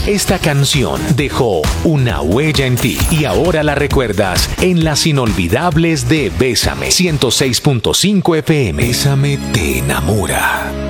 Esta canción dejó una huella en ti y ahora la recuerdas en las inolvidables de Bésame 106.5 FM. Bésame te enamora.